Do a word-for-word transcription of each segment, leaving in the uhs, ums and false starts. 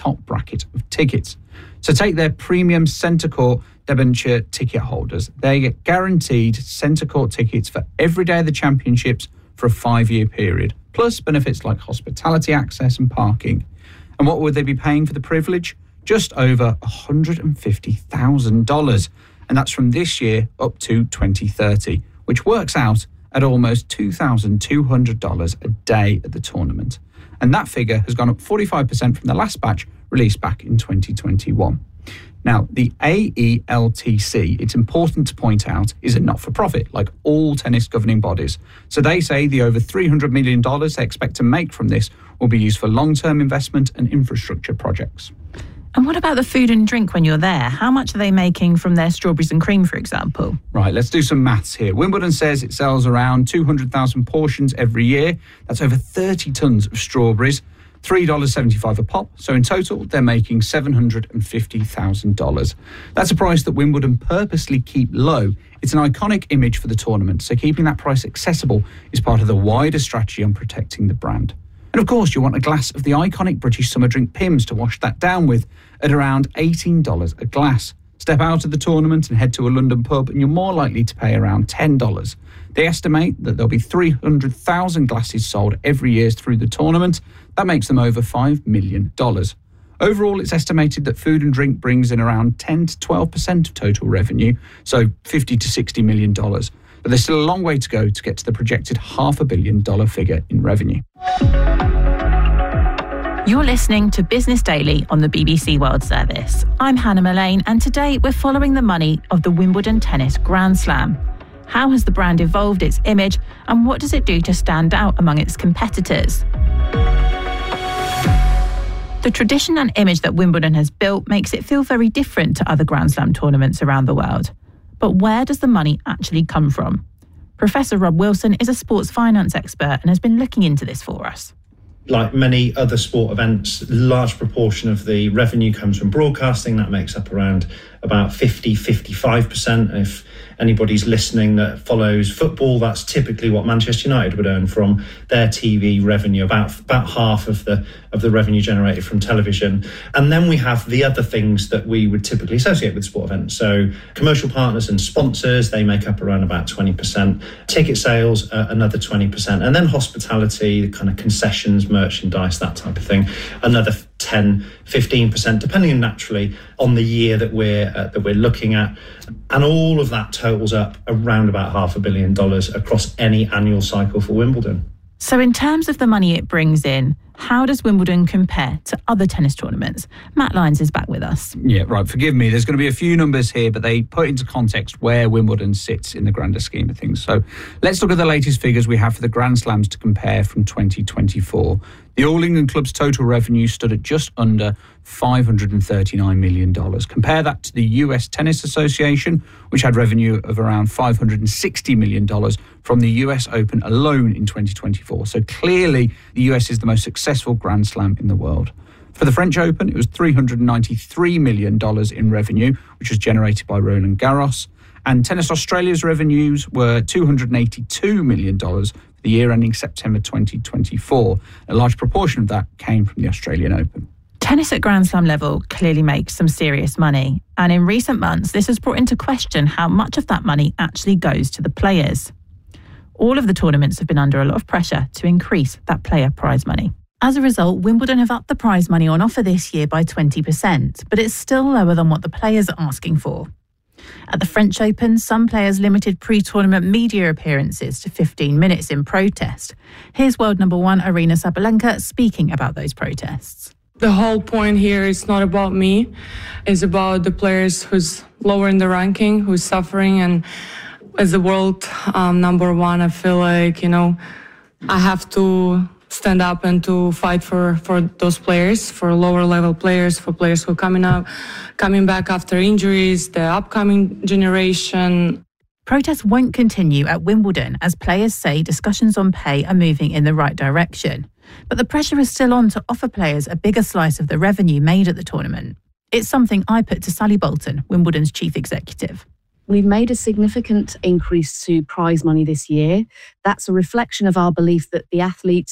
top bracket of tickets. So take their premium centre court debenture ticket holders. They get guaranteed centre court tickets for every day of the championships for a five-year period, plus benefits like hospitality access and parking. And what would they be paying for the privilege? Just over one hundred fifty thousand dollars. And that's from this year up to twenty thirty, which works out at almost two thousand two hundred dollars a day at the tournament. And that figure has gone up forty-five percent from the last batch released back in twenty twenty-one. Now, the A E L T C, it's important to point out, is a not-for-profit, like all tennis governing bodies. So they say the over three hundred million dollars they expect to make from this will be used for long-term investment and infrastructure projects. And what about the food and drink when you're there? How much are they making from their strawberries and cream, for example? Right, let's do some maths here. Wimbledon says it sells around two hundred thousand portions every year. That's over thirty tonnes of strawberries, three dollars seventy-five a pop. So in total, they're making seven hundred fifty thousand dollars. That's a price that Wimbledon purposely keep low. It's an iconic image for the tournament, so keeping that price accessible is part of the wider strategy on protecting the brand. And of course, you want a glass of the iconic British summer drink Pimm's to wash that down with at around eighteen dollars a glass. Step out of the tournament and head to a London pub and you're more likely to pay around ten dollars. They estimate that there'll be three hundred thousand glasses sold every year through the tournament. That makes them over five million dollars. Overall, it's estimated that food and drink brings in around ten to twelve percent of total revenue, so fifty to sixty million dollars. But there's still a long way to go to get to the projected half a billion dollar figure in revenue. You're listening to Business Daily on the B B C World Service. I'm Hannah Mullane, and today we're following the money of the Wimbledon Tennis Grand Slam. How has the brand evolved its image, and what does it do to stand out among its competitors? The tradition and image that Wimbledon has built makes it feel very different to other Grand Slam tournaments around the world. But where does the money actually come from? Professor Rob Wilson is a sports finance expert and has been looking into this for us. Like many other sport events, a large proportion of the revenue comes from broadcasting. That makes up around about fifty, fifty-five percent. If anybody's listening that follows football, that's typically what Manchester United would earn from their T V revenue, about about half of the of the revenue generated from television. And then we have the other things that we would typically associate with sport events. So commercial partners and sponsors, they make up around about twenty percent. Ticket sales, uh, another twenty percent. And then hospitality, the kind of concessions, merchandise, that type of thing, another ten, fifteen percent, depending naturally on the year that we're uh, that we're looking at. And all of that totals up around about half a billion dollars across any annual cycle for Wimbledon. So in terms of the money it brings in, how does Wimbledon compare to other tennis tournaments? Matt Lyons is back with us. Yeah, right. Forgive me. There's going to be a few numbers here, but they put into context where Wimbledon sits in the grander scheme of things. So let's look at the latest figures we have for the Grand Slams to compare from twenty twenty-four. The All England Club's total revenue stood at just under five hundred thirty-nine million dollars. Compare that to the U S Tennis Association, which had revenue of around five hundred sixty million dollars from the U S Open alone in twenty twenty-four. So clearly, the U S is the most successful Grand Slam in the world. For the French Open, it was three hundred ninety-three million dollars in revenue, which was generated by Roland Garros. And Tennis Australia's revenues were two hundred eighty-two million dollars for the year ending September twenty twenty-four. A large proportion of that came from the Australian Open. Tennis at Grand Slam level clearly makes some serious money. And in recent months, this has brought into question how much of that money actually goes to the players. All of the tournaments have been under a lot of pressure to increase that player prize money. As a result, Wimbledon have upped the prize money on offer this year by twenty percent, but it's still lower than what the players are asking for. At the French Open, some players limited pre-tournament media appearances to fifteen minutes in protest. Here's world number one Aryna Sabalenka speaking about those protests. The whole point here is not about me. It's about the players who's lower in the ranking, who's suffering. And as the world um, number one, I feel like, you know, I have to stand up and to fight for, for those players, for lower level players, for players who are coming up, coming back after injuries, the upcoming generation. Protests won't continue at Wimbledon as players say discussions on pay are moving in the right direction. But the pressure is still on to offer players a bigger slice of the revenue made at the tournament. It's something I put to Sally Bolton, Wimbledon's chief executive. We've made a significant increase to prize money this year. That's a reflection of our belief that the athletes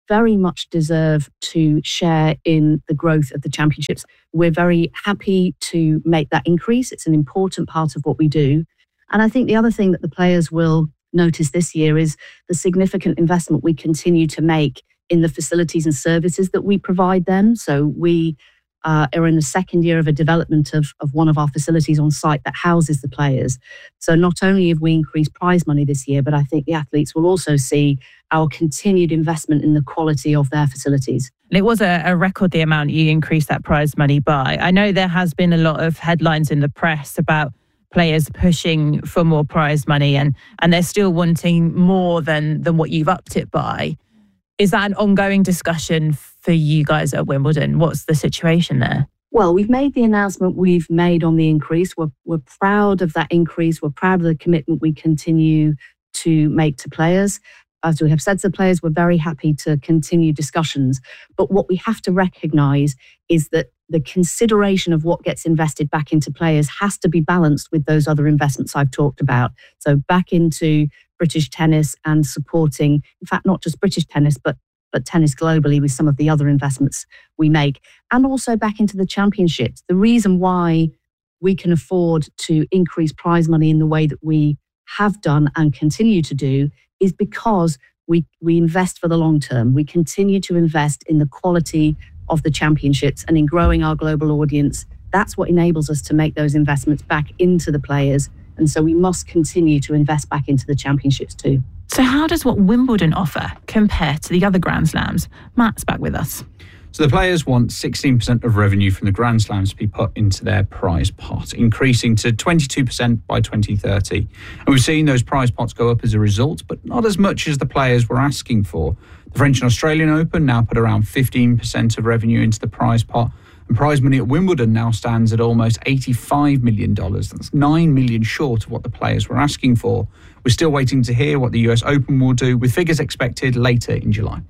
very much deserve to share in the growth of the championships. We're very happy to make that increase. It's an important part of what we do. And I think the other thing that the players will notice this year is the significant investment we continue to make in the facilities and services that we provide them. So we uh, are in the second year of a development of, of one of our facilities on site that houses the players. So not only have we increased prize money this year, but I think the athletes will also see our continued investment in the quality of their facilities. And it was a, a record, the amount you increased that prize money by. I know there has been a lot of headlines in the press about players pushing for more prize money and, and they're still wanting more than, than what you've upped it by. Is that an ongoing discussion for you guys at Wimbledon? What's the situation there? Well, we've made the announcement we've made on the increase. We're, we're proud of that increase. We're proud of the commitment we continue to make to players. As we have said to the players, we're very happy to continue discussions. But what we have to recognise is that the consideration of what gets invested back into players has to be balanced with those other investments I've talked about. So back into British tennis and supporting, in fact, not just British tennis, but, but tennis globally with some of the other investments we make. And also back into the championships. The reason why we can afford to increase prize money in the way that we have done and continue to do is because we, we invest for the long term. We continue to invest in the quality of the championships and in growing our global audience. That's what enables us to make those investments back into the players. And so we must continue to invest back into the championships too. So how does what Wimbledon offer compare to the other Grand Slams? Matt's back with us. So the players want sixteen percent of revenue from the Grand Slams to be put into their prize pot, increasing to twenty-two percent by twenty thirty. And we've seen those prize pots go up as a result, but not as much as the players were asking for. The French and Australian Open now put around fifteen percent of revenue into the prize pot, and prize money at Wimbledon now stands at almost eighty-five million dollars. That's nine million dollars short of what the players were asking for. We're still waiting to hear what the U S Open will do, with figures expected later in July.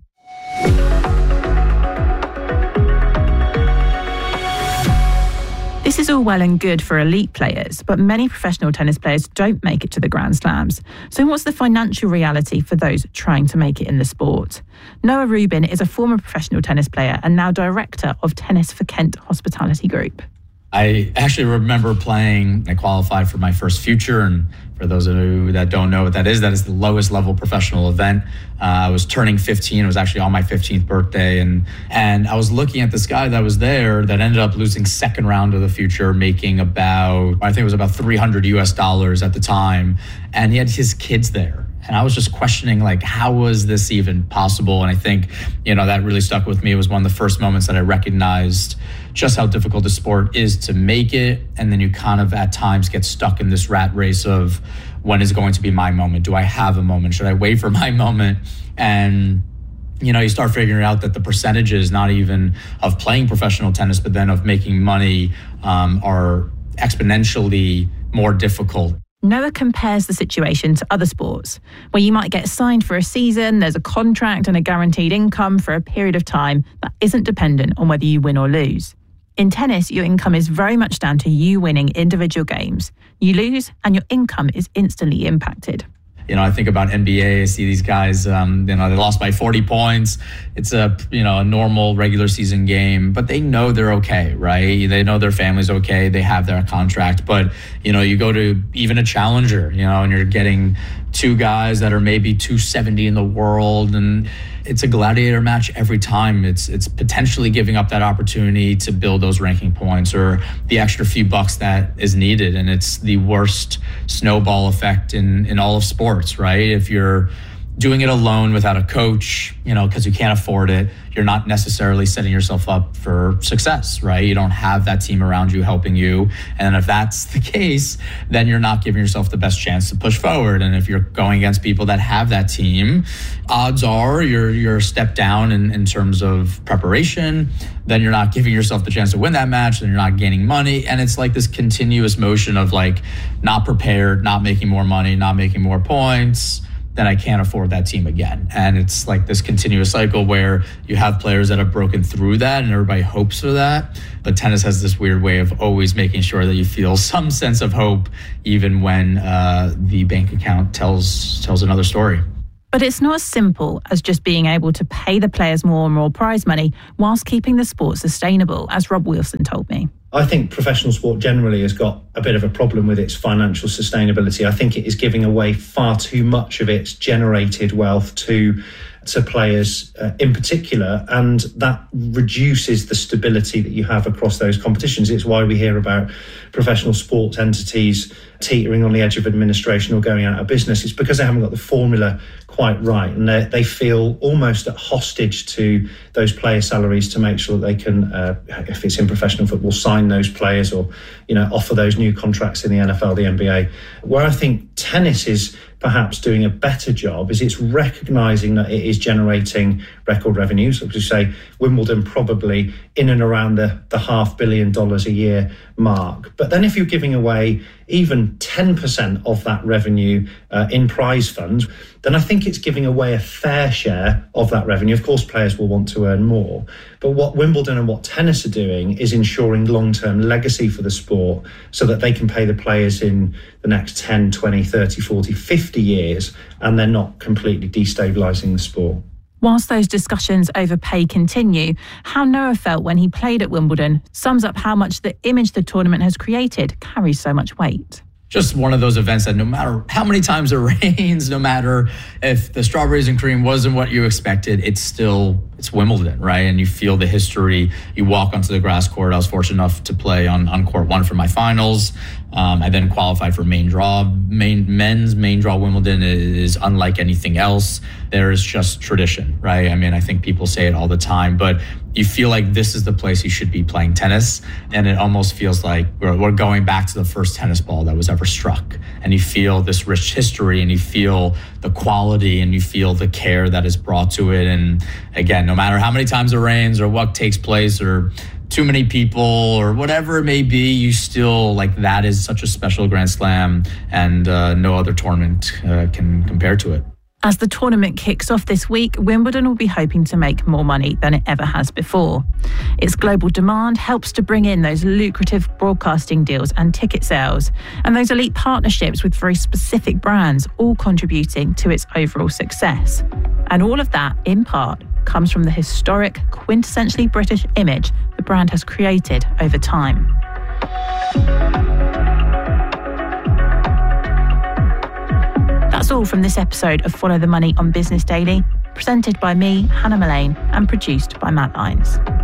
This is all well and good for elite players, but many professional tennis players don't make it to the Grand Slams. So what's the financial reality for those trying to make it in the sport? Noah Rubin is a former professional tennis player and now director of Tennis for Kent Hospitality Group. I actually remember playing, I qualified for my first Future, and for those of you that don't know what that is, that is the lowest level professional event. Uh, I was turning fifteen, it was actually on my fifteenth birthday, and and I was looking at this guy that was there that ended up losing second round of the Future, making about, I think it was about three hundred U S dollars at the time, and he had his kids there. And I was just questioning, like, how was this even possible? And I think, you know, that really stuck with me. It was one of the first moments that I recognized just how difficult the sport is to make it. And then you kind of at times get stuck in this rat race of, when is going to be my moment? Do I have a moment? Should I wait for my moment? And you know, you start figuring out that the percentages, not even of playing professional tennis, but then of making money, um, are exponentially more difficult. Noah compares the situation to other sports, where you might get signed for a season, there's a contract and a guaranteed income for a period of time that isn't dependent on whether you win or lose. In tennis, your income is very much down to you winning individual games. You lose and your income is instantly impacted. You know, I think about N B A, I see these guys, um, you know, they lost by forty points. It's a, you know, a normal regular season game, but they know they're okay, right? They know their family's okay. They have their contract. But, you know, you go to even a challenger, you know, and you're getting two guys that are maybe two seventy in the world, and it's a gladiator match every time. It's it's potentially giving up that opportunity to build those ranking points or the extra few bucks that is needed. And it's the worst snowball effect in, in all of sports, right? If you're doing it alone without a coach, you know, because you can't afford it, you're not necessarily setting yourself up for success, right? You don't have that team around you helping you. And if that's the case, then you're not giving yourself the best chance to push forward. And if you're going against people that have that team, odds are you're you're a step down in, in terms of preparation. Then you're not giving yourself the chance to win that match, then you're not gaining money. And it's like this continuous motion of like not prepared, not making more money, not making more points, then I can't afford that team again. And it's like this continuous cycle where you have players that have broken through that and everybody hopes for that. But tennis has this weird way of always making sure that you feel some sense of hope, even when uh, the bank account tells tells another story. But it's not as simple as just being able to pay the players more and more prize money whilst keeping the sport sustainable, as Rob Wilson told me. I think professional sport generally has got a bit of a problem with its financial sustainability. I think it is giving away far too much of its generated wealth to to players uh, in particular, and that reduces the stability that you have across those competitions. It's why we hear about professional sports entities teetering on the edge of administration or going out of business. It's because they haven't got the formula quite right, and they, they feel almost at hostage to those player salaries to make sure that they can, uh, if it's in professional football, sign those players or, you know, offer those new contracts in the N F L, the N B A. Where I think tennis is perhaps doing a better job is it's recognising that it is generating record revenues. As you say, Wimbledon probably in and around the, the half billion dollars a year mark. But then if you're giving away even ten percent of that revenue uh, in prize funds, then I think it's giving away a fair share of that revenue. Of course, players will want to earn more. But what Wimbledon and what tennis are doing is ensuring long-term legacy for the sport so that they can pay the players in the next ten, twenty, thirty, forty, fifty years, and they're not completely destabilising the sport. Whilst those discussions over pay continue, how Noah felt when he played at Wimbledon sums up how much the image the tournament has created carries so much weight. Just one of those events that no matter how many times it rains, no matter if the strawberries and cream wasn't what you expected, it's still, it's Wimbledon, right? And you feel the history. You walk onto the grass court. I was fortunate enough to play on, on court one for my finals. Um, I then qualified for main draw. Main men's main draw Wimbledon is unlike anything else. There is just tradition, right? I mean, I think people say it all the time, but you feel like this is the place you should be playing tennis. And it almost feels like we're, we're going back to the first tennis ball that was ever struck. And you feel this rich history, and you feel the quality, and you feel the care that is brought to it. And again, no matter how many times it rains or what takes place or too many people or whatever it may be, you still, like, that is such a special Grand Slam, and uh, no other tournament uh, can compare to it. As the tournament kicks off this week, Wimbledon will be hoping to make more money than it ever has before. Its global demand helps to bring in those lucrative broadcasting deals and ticket sales, and those elite partnerships with very specific brands, all contributing to its overall success. And all of that, in part, comes from the historic, quintessentially British image the brand has created over time. That's all from this episode of Follow the Money on Business Daily, presented by me, Hannah Mullane, and produced by Matt Lyons.